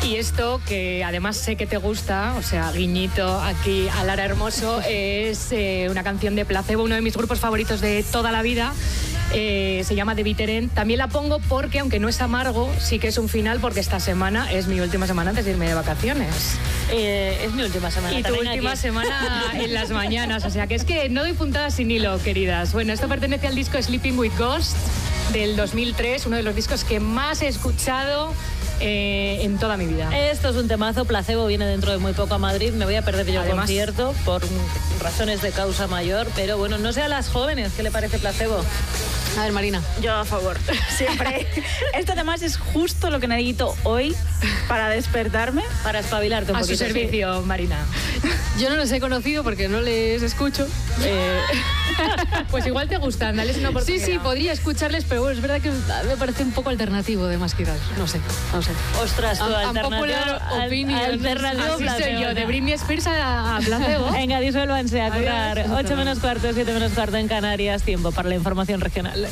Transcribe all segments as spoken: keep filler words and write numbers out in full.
Y esto, que además sé que te gusta, o sea, guiñito aquí a Lara Hermoso, es eh, una canción de Placebo, uno de mis grupos favoritos de toda la vida. Eh, se llama The Bitter End. También la pongo porque, aunque no es amargo, sí que es un final, porque esta semana es mi última semana antes de irme de vacaciones. Eh, es mi última semana. Y tu última aquí. semana en las mañanas. O sea, que es que no doy puntadas sin hilo, queridas. Bueno, esto pertenece al disco Sleeping with Ghosts del dos mil tres, uno de los discos que más he escuchado Eh, en toda mi vida. Esto es un temazo. Placebo viene dentro de muy poco a Madrid. Me voy a perder yo el concierto por razones de causa mayor, pero bueno, no sé a las jóvenes qué le parece Placebo. A ver, Marina. Yo a favor, siempre. Esto además es justo lo que necesito hoy para despertarme. Para espabilarte un a poquito. A su servicio, sí. Marina. Yo no los he conocido porque no les escucho. Eh... Pues igual te gustan, dales una oportunidad. Sí, sí, podría escucharles, pero bueno, es verdad que me parece un poco alternativo de más quizás. No sé, no sé. Ostras, tu alternativa. Alternativa. Así soy yo, de Britney Spears a, a Placebo. Venga, disuélvanse a currar. ocho menos cuarto, siete menos cuarto en Canarias. Tiempo para la información regional.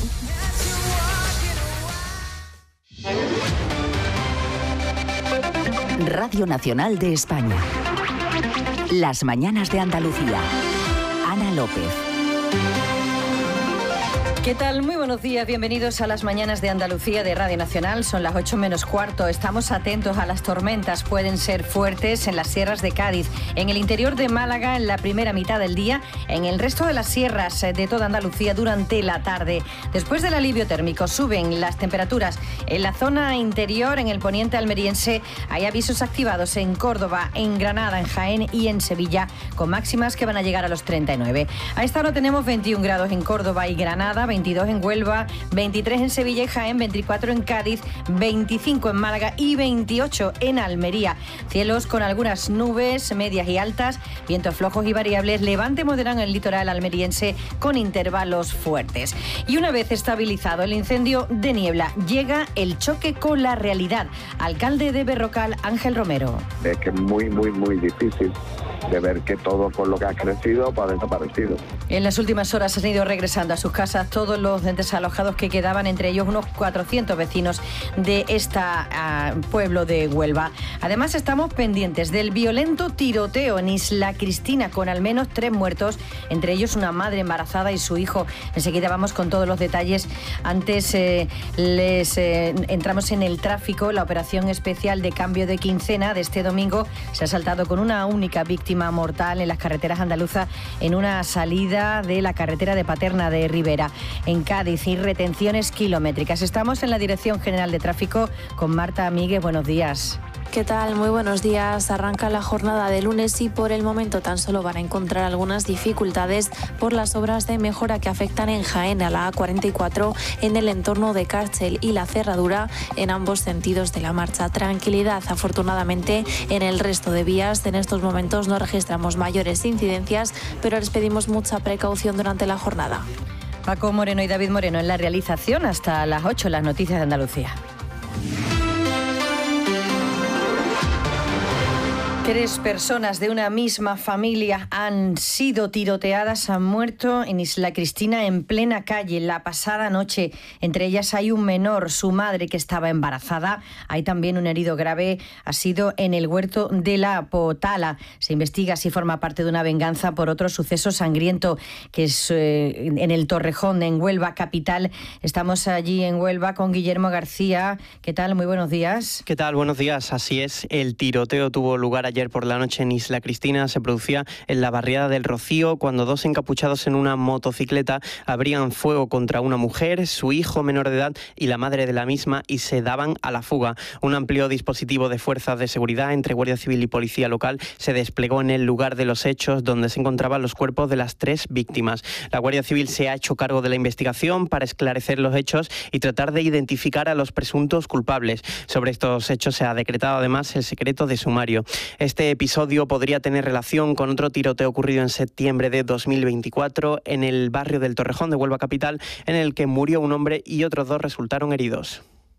Radio Nacional de España. Las mañanas de Andalucía. Ana López. ¿Qué tal? Muy buenos días, bienvenidos a las mañanas de Andalucía de Radio Nacional. Son las ocho menos cuarto. Estamos atentos a las tormentas. Pueden ser fuertes en las sierras de Cádiz, en el interior de Málaga en la primera mitad del día, en el resto de las sierras de toda Andalucía durante la tarde. Después del alivio térmico suben las temperaturas. En la zona interior, en el poniente almeriense, hay avisos activados en Córdoba, en Granada, en Jaén y en Sevilla, con máximas que van a llegar a los treinta y nueve. A esta hora tenemos veintiún grados en Córdoba y Granada, veintidós en Huelva, veintitrés en Sevilla y Jaén, veinticuatro en Cádiz, veinticinco en Málaga y veintiocho en Almería. Cielos con algunas nubes medias y altas, vientos flojos y variables, levante moderado en el litoral almeriense con intervalos fuertes. Y una vez estabilizado el incendio de Niebla, llega el choque con la realidad. Alcalde de Berrocal, Ángel Romero. Es que es muy, muy, muy difícil de ver que todo con lo que ha crecido pues ha desaparecido. En las últimas horas han ido regresando a sus casas todos los desalojados que quedaban, entre ellos unos cuatrocientos vecinos de este uh, pueblo de Huelva. Además, estamos pendientes del violento tiroteo en Isla Cristina, con al menos tres muertos, entre ellos una madre embarazada y su hijo. Enseguida vamos con todos los detalles. Antes eh, les eh, entramos en el tráfico. La operación especial de cambio de quincena de este domingo se ha saltado con una única víctima mortal en las carreteras andaluzas en una salida de la carretera de Paterna de Ribera. En Cádiz y retenciones kilométricas. Estamos en la Dirección General de Tráfico con Marta Amíguez. Buenos días. ¿Qué tal? Muy buenos días. Arranca la jornada de lunes y por el momento tan solo van a encontrar algunas dificultades por las obras de mejora que afectan en Jaén a la A cuarenta y cuatro en el entorno de Cárcel y la cerradura en ambos sentidos de la marcha. Tranquilidad, afortunadamente, en el resto de vías. En estos momentos no registramos mayores incidencias, pero les pedimos mucha precaución durante la jornada. Paco Moreno y David Moreno en la realización. Hasta las ocho, las noticias de Andalucía. Tres personas de una misma familia han sido tiroteadas, han muerto en Isla Cristina en plena calle la pasada noche. Entre ellas hay un menor, su madre que estaba embarazada. Hay también un herido grave, ha sido en el huerto de la Potala. Se investiga si forma parte de una venganza por otro suceso sangriento que es eh, en el Torrejón, en Huelva capital. Estamos allí en Huelva con Guillermo García. ¿Qué tal? Muy buenos días. ¿Qué tal? Buenos días. Así es, el tiroteo tuvo lugar ayer por la noche en Isla Cristina. Se producía en la barriada del Rocío cuando dos encapuchados en una motocicleta abrían fuego contra una mujer, su hijo menor de edad y la madre de la misma y se daban a la fuga. Un amplio dispositivo de fuerzas de seguridad entre Guardia Civil y Policía Local se desplegó en el lugar de los hechos, donde se encontraban los cuerpos de las tres víctimas. La Guardia Civil se ha hecho cargo de la investigación para esclarecer los hechos y tratar de identificar a los presuntos culpables. Sobre estos hechos se ha decretado además el secreto de sumario. Este episodio podría tener relación con otro tiroteo ocurrido en septiembre de dos mil veinticuatro en el barrio del Torrejón de Huelva capital, en el que murió un hombre y otros dos resultaron heridos.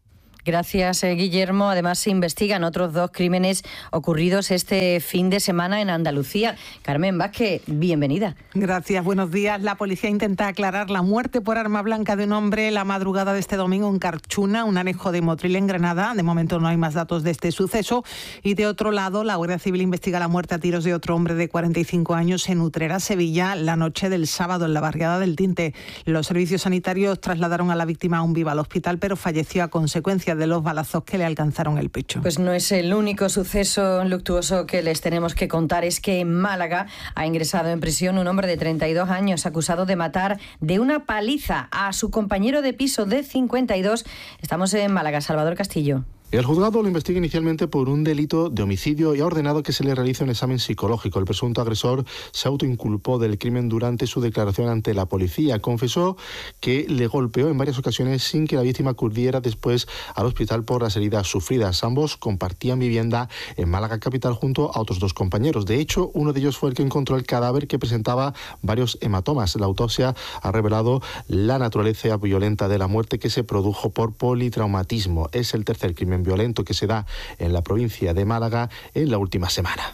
Gracias, eh, Guillermo. Además, se investigan otros dos crímenes ocurridos este fin de semana en Andalucía. Carmen Vázquez, bienvenida. Gracias, buenos días. La policía intenta aclarar la muerte por arma blanca de un hombre la madrugada de este domingo en Carchuna, un anejo de Motril en Granada. De momento no hay más datos de este suceso. Y de otro lado, la Guardia Civil investiga la muerte a tiros de otro hombre de cuarenta y cinco años en Utrera, Sevilla, la noche del sábado en la barriada del Tinte. Los servicios sanitarios trasladaron a la víctima aún viva al hospital, pero falleció a consecuencia de los balazos que le alcanzaron el pecho. Pues no es el único suceso luctuoso que les tenemos que contar. Es que en Málaga ha ingresado en prisión un hombre de treinta y dos años acusado de matar de una paliza a su compañero de piso de cincuenta y dos. Estamos en Málaga. Salvador Castillo. El juzgado lo investiga inicialmente por un delito de homicidio y ha ordenado que se le realice un examen psicológico. El presunto agresor se autoinculpó del crimen durante su declaración ante la policía. Confesó que le golpeó en varias ocasiones sin que la víctima acudiera después al hospital por las heridas sufridas. Ambos compartían vivienda en Málaga capital junto a otros dos compañeros. De hecho, uno de ellos fue el que encontró el cadáver, que presentaba varios hematomas. La autopsia ha revelado la naturaleza violenta de la muerte, que se produjo por politraumatismo. Es el tercer crimen violento que se da en la provincia de Málaga en la última semana.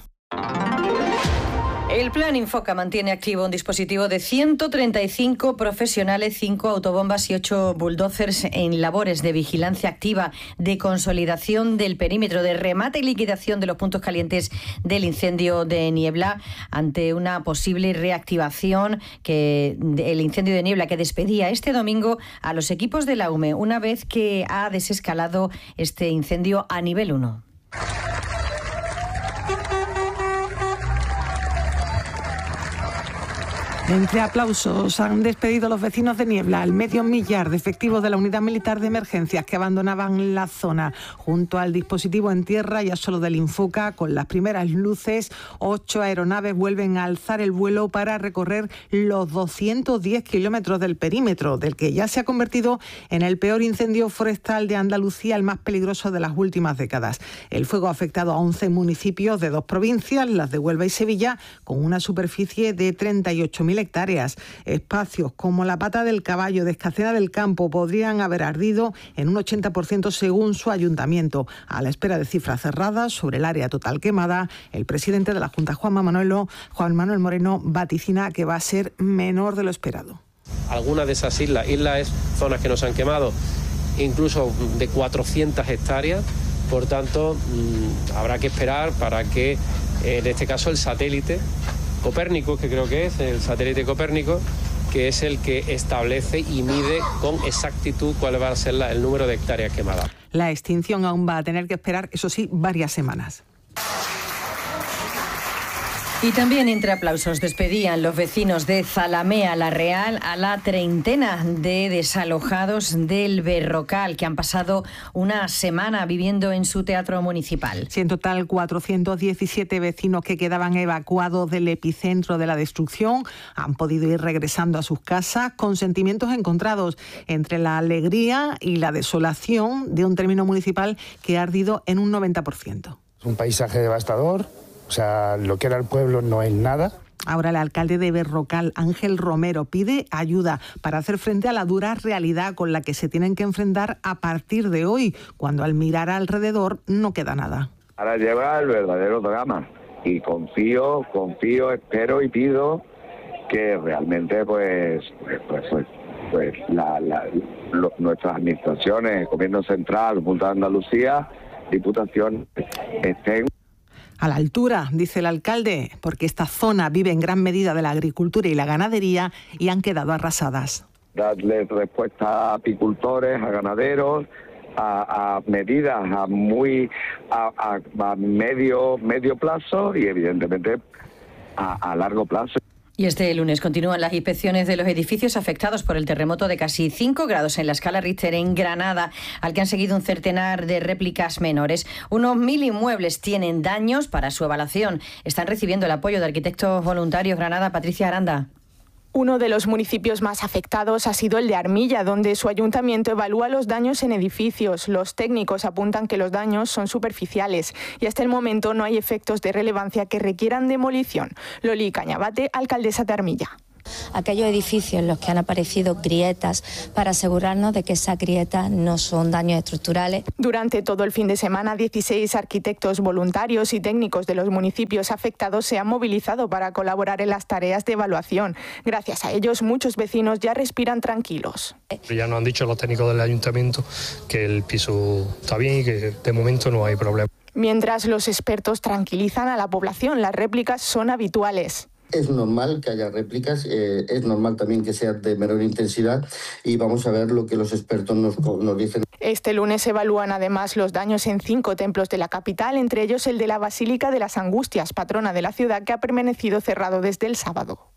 El Plan Infoca mantiene activo un dispositivo de ciento treinta y cinco profesionales, cinco autobombas y ocho bulldozers en labores de vigilancia activa, de consolidación del perímetro, de remate y liquidación de los puntos calientes del incendio de Niebla, ante una posible reactivación que el incendio de Niebla, que despedía este domingo a los equipos de la U M E, una vez que ha desescalado este incendio a nivel uno. Entre aplausos han despedido los vecinos de Niebla al medio millar de efectivos de la Unidad Militar de Emergencias que abandonaban la zona. Junto al dispositivo en tierra, ya solo del Infoca, con las primeras luces, ocho aeronaves vuelven a alzar el vuelo para recorrer los doscientos diez kilómetros del perímetro, del que ya se ha convertido en el peor incendio forestal de Andalucía, el más peligroso de las últimas décadas. El fuego ha afectado a once municipios de dos provincias, las de Huelva y Sevilla, con una superficie de treinta y ocho mil hectáreas. Espacios como la Pata del Caballo de Escacena del Campo podrían haber ardido en un ochenta por ciento según su ayuntamiento. A la espera de cifras cerradas sobre el área total quemada, el presidente de la Junta, Juan Manuel, Juan Manuel Moreno, vaticina que va a ser menor de lo esperado. Algunas de esas islas, islas es zonas que nos han quemado incluso de cuatrocientas hectáreas, por tanto mmm, habrá que esperar para que en este caso el satélite Copérnico, que creo que es el satélite Copérnico, que es el que establece y mide con exactitud cuál va a ser la, el número de hectáreas quemadas. La extinción aún va a tener que esperar, eso sí, varias semanas. Y también entre aplausos despedían los vecinos de Zalamea la Real a la treintena de desalojados del Berrocal, que han pasado una semana viviendo en su teatro municipal. Sí, en total cuatrocientos diecisiete vecinos que quedaban evacuados del epicentro de la destrucción han podido ir regresando a sus casas con sentimientos encontrados entre la alegría y la desolación de un término municipal que ha ardido en un noventa por ciento. Es un paisaje devastador. O sea, lo que era el pueblo no es nada. Ahora el alcalde de Berrocal, Ángel Romero, pide ayuda para hacer frente a la dura realidad con la que se tienen que enfrentar a partir de hoy, cuando al mirar alrededor no queda nada. Ahora llega el verdadero drama y confío, confío, espero y pido que realmente pues, pues, pues, pues, pues la, la, lo, nuestras administraciones, Gobierno Central, Junta de Andalucía, Diputación, estén a la altura, dice el alcalde, porque esta zona vive en gran medida de la agricultura y la ganadería y han quedado arrasadas. Darle respuesta a apicultores, a ganaderos, a, a medidas a muy a, a, a medio medio plazo y evidentemente a, a largo plazo. Y este lunes continúan las inspecciones de los edificios afectados por el terremoto de casi cinco grados en la escala Richter en Granada, al que han seguido un centenar de réplicas menores. Unos mil inmuebles tienen daños. Para su evaluación están recibiendo el apoyo de arquitectos voluntarios. Granada, Patricia Aranda. Uno de los municipios más afectados ha sido el de Armilla, donde su ayuntamiento evalúa los daños en edificios. Los técnicos apuntan que los daños son superficiales y hasta el momento no hay efectos de relevancia que requieran demolición. Loli Cañabate, alcaldesa de Armilla. aquellos edificios en los que han aparecido grietas para asegurarnos de que esas grietas no son daños estructurales. Durante todo el fin de semana, dieciséis arquitectos voluntarios y técnicos de los municipios afectados se han movilizado para colaborar en las tareas de evaluación. Gracias a ellos, muchos vecinos ya respiran tranquilos. Ya nos han dicho los técnicos del ayuntamiento que el piso está bien y que de momento no hay problema. Mientras los expertos tranquilizan a la población, las réplicas son habituales. Es normal que haya réplicas, eh, es normal también que sean de menor intensidad y vamos a ver lo que los expertos nos, nos dicen. Este lunes se evalúan además los daños en cinco templos de la capital, entre ellos el de la Basílica de las Angustias, patrona de la ciudad, que ha permanecido cerrado desde el sábado.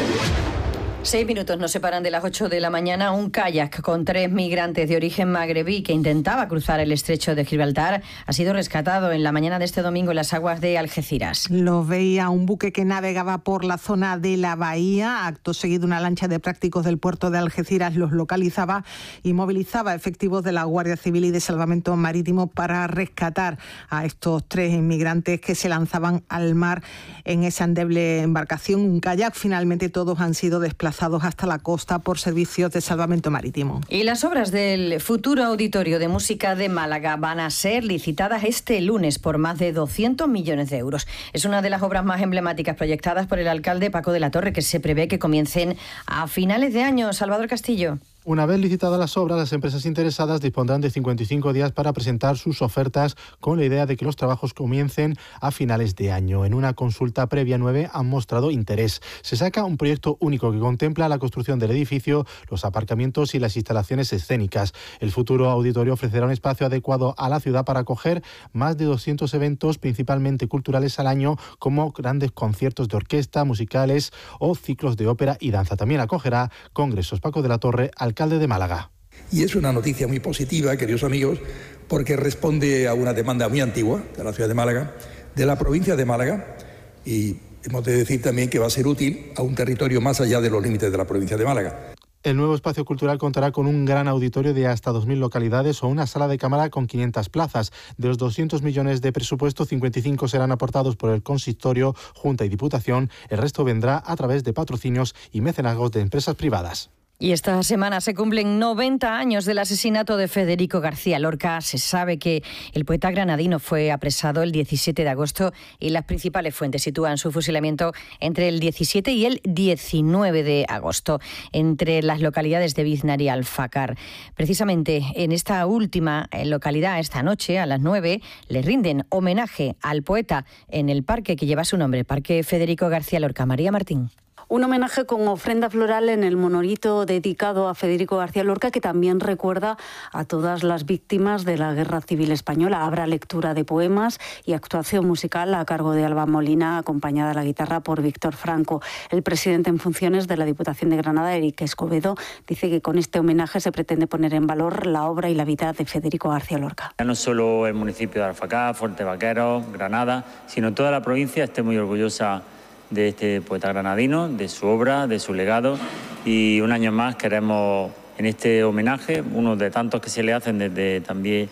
Seis minutos nos separan de las ocho de la mañana. Un kayak con tres migrantes de origen magrebí que intentaba cruzar el estrecho de Gibraltar ha sido rescatado en la mañana de este domingo en las aguas de Algeciras. Los veía un buque que navegaba por la zona de la bahía. Acto seguido, una lancha de prácticos del puerto de Algeciras los localizaba y movilizaba efectivos de la Guardia Civil y de Salvamento Marítimo para rescatar a estos tres inmigrantes que se lanzaban al mar en esa endeble embarcación, un kayak. Finalmente todos han sido desplazados hasta la costa por servicios de salvamento marítimo. Y las obras del futuro Auditorio de Música de Málaga van a ser licitadas este lunes por más de doscientos millones de euros. Es una de las obras más emblemáticas proyectadas por el alcalde Paco de la Torre, que se prevé que comiencen a finales de año. Salvador Castillo. Una vez licitadas las obras, las empresas interesadas dispondrán de cincuenta y cinco días para presentar sus ofertas con la idea de que los trabajos comiencen a finales de año. En una consulta previa, nueve han mostrado interés. Se saca un proyecto único que contempla la construcción del edificio, los aparcamientos y las instalaciones escénicas. El futuro auditorio ofrecerá un espacio adecuado a la ciudad para acoger más de doscientos eventos, principalmente culturales al año, como grandes conciertos de orquesta, musicales o ciclos de ópera y danza. También acogerá congresos. Paco de la Torre, alcalde de Málaga. Y es una noticia muy positiva, queridos amigos, porque responde a una demanda muy antigua de la ciudad de Málaga, de la provincia de Málaga, y hemos de decir también que va a ser útil a un territorio más allá de los límites de la provincia de Málaga. El nuevo espacio cultural contará con un gran auditorio de hasta dos mil localidades o una sala de cámara con quinientas plazas. De los doscientos millones de presupuesto, cincuenta y cinco serán aportados por el Consistorio, Junta y Diputación. El resto vendrá a través de patrocinios y mecenazgos de empresas privadas. Y esta semana se cumplen noventa años del asesinato de Federico García Lorca. Se sabe que el poeta granadino fue apresado el diecisiete de agosto y las principales fuentes sitúan su fusilamiento entre el diecisiete y el diecinueve de agosto, entre las localidades de Biznar y Alfacar. Precisamente en esta última localidad, esta noche a las nueve, le rinden homenaje al poeta en el parque que lleva su nombre, Parque Federico García Lorca. María Martín. Un homenaje con ofrenda floral en el monolito dedicado a Federico García Lorca, que también recuerda a todas las víctimas de la Guerra Civil Española. Habrá lectura de poemas y actuación musical a cargo de Alba Molina, acompañada a la guitarra por Víctor Franco. El presidente en funciones de la Diputación de Granada, Eric Escobedo, dice que con este homenaje se pretende poner en valor la obra y la vida de Federico García Lorca. Ya no solo el municipio de Alfacar, Fuerte Vaqueros, Granada, sino toda la provincia esté muy orgullosa de este poeta granadino, de su obra, de su legado, y un año más queremos en este homenaje, uno de tantos que se le hacen desde también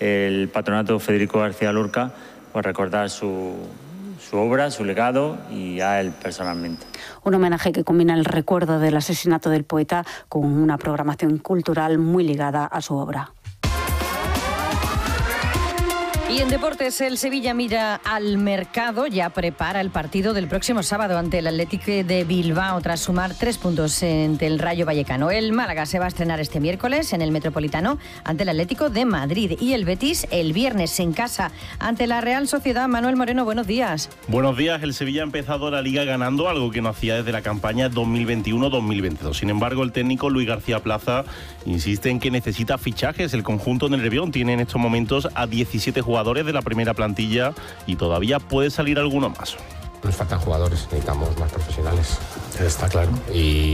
el patronato Federico García Lorca, pues recordar su, su obra, su legado y a él personalmente. Un homenaje que combina el recuerdo del asesinato del poeta con una programación cultural muy ligada a su obra. Y en deportes, el Sevilla mira al mercado, ya prepara el partido del próximo sábado ante el Athletic de Bilbao tras sumar tres puntos ante el Rayo Vallecano. El Málaga se va a estrenar este miércoles en el Metropolitano ante el Atlético de Madrid y el Betis el viernes en casa ante la Real Sociedad. Manuel Moreno, buenos días. Buenos días. El Sevilla ha empezado la Liga ganando, algo que no hacía desde la campaña dos mil veintiuno dos mil veintidós. Sin embargo, el técnico Luis García Plaza insiste en que necesita fichajes. El conjunto del Nervión tiene en estos momentos a diecisiete jugadores de la primera plantilla y todavía puede salir alguno más. Nos faltan jugadores, necesitamos más profesionales, está claro. Y,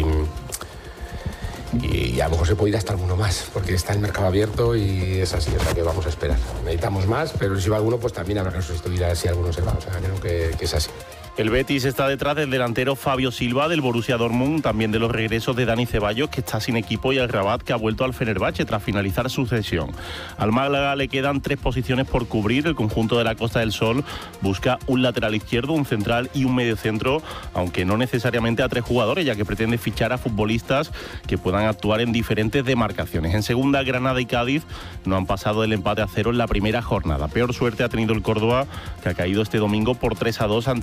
y a lo mejor se puede ir hasta alguno más, porque está el mercado abierto y es así, es la que vamos a esperar. Necesitamos más, pero si va alguno, pues también habrá que sustituir a si alguno se va. O sea, creo que, que es así. El Betis está detrás del delantero Fabio Silva del Borussia Dortmund, también de los regresos de Dani Ceballos, que está sin equipo, y al Rabat, que ha vuelto al Fenerbahce tras finalizar su cesión. Al Málaga le quedan tres posiciones por cubrir. El conjunto de la Costa del Sol busca un lateral izquierdo, un central y un mediocentro, aunque no necesariamente a tres jugadores, ya que pretende fichar a futbolistas que puedan actuar en diferentes demarcaciones. En segunda, Granada y Cádiz no han pasado del empate a cero en la primera jornada. Peor suerte ha tenido el Córdoba, que ha caído este domingo por tres a dos ante